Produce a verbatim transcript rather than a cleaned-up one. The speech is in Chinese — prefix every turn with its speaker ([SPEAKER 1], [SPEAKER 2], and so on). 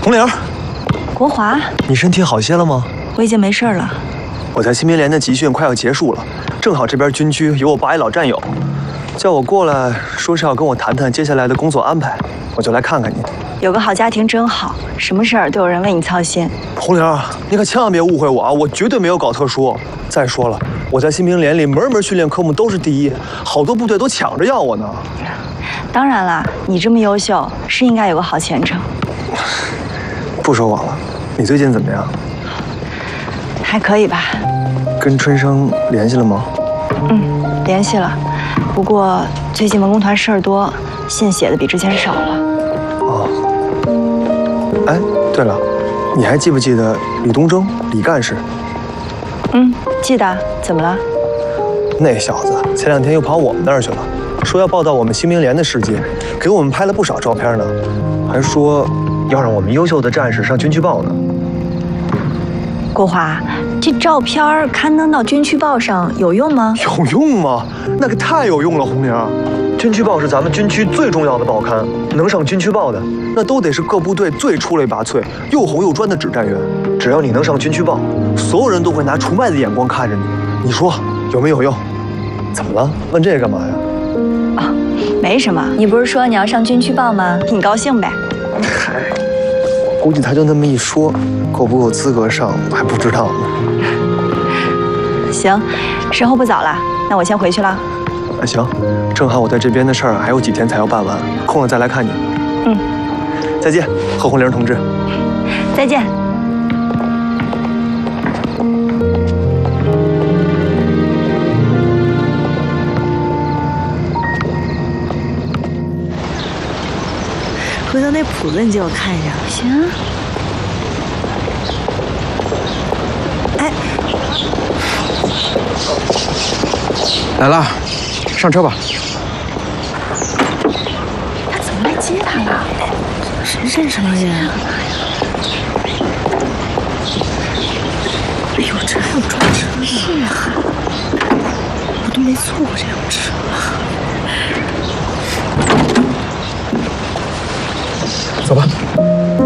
[SPEAKER 1] 红玲，
[SPEAKER 2] 国华，
[SPEAKER 1] 你身体好些了吗？
[SPEAKER 2] 我已经没事了。
[SPEAKER 1] 我在新兵连的集训快要结束了，正好这边军区有我八一老战友，叫我过来，说是要跟我谈谈接下来的工作安排，我就来看看你。
[SPEAKER 2] 有个好家庭真好，什么事儿都有人为你操心。
[SPEAKER 1] 红玲，你可千万别误会我啊，我绝对没有搞特殊。再说了，我在新兵连里门门训练科目都是第一，好多部队都抢着要我呢。
[SPEAKER 2] 当然啦，你这么优秀，是应该有个好前程。
[SPEAKER 1] 不说谎了，你最近怎么样？
[SPEAKER 2] 还可以吧。
[SPEAKER 1] 跟春生联系了吗？
[SPEAKER 2] 嗯，联系了。不过最近文工团事儿多，信写的比之前少了。
[SPEAKER 1] 哦。哎，对了，你还记不记得李东征，李干事？
[SPEAKER 2] 嗯，记得。怎么了？
[SPEAKER 1] 那小子前两天又跑我们那儿去了，说要报道我们新兵连的事迹，给我们拍了不少照片呢，还说要让我们优秀的战士上军区报呢。
[SPEAKER 2] 国华，这照片刊登到军区报上有用吗？
[SPEAKER 1] 有用吗？那可太有用了，红玲。军区报是咱们军区最重要的报刊，能上军区报的，那都得是各部队最出类拔萃、又红又专的指战员。只要你能上军区报，所有人都会拿崇拜的眼光看着你。你说有没有用？怎么了？问这个干嘛呀？
[SPEAKER 2] 啊、哦，没什么。你不是说你要上军区报吗？挺高兴呗。
[SPEAKER 1] 嗨，我估计他就那么一说，够不够资格上我还不知道呢。
[SPEAKER 2] 行，时候不早了，那我先回去了。
[SPEAKER 1] 啊，行，正好我在这边的事儿还有几天才要办完，空了再来看你。
[SPEAKER 2] 嗯，
[SPEAKER 1] 再见，何红玲同志。
[SPEAKER 2] 再见。
[SPEAKER 3] 回头那谱子你借我看一下。
[SPEAKER 2] 行。哎，
[SPEAKER 4] 来了，上车吧。
[SPEAKER 3] 他怎么来接他了？谁认识吗？人？哎呦，这还有专车是啊！我都没坐过这辆车。
[SPEAKER 4] 走吧。